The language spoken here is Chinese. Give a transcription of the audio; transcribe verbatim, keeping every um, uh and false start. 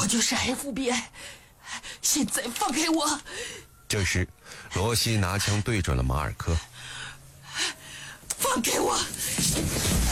我就是 F B I， 现在放开我！ 这时，罗西拿枪对准了马尔科。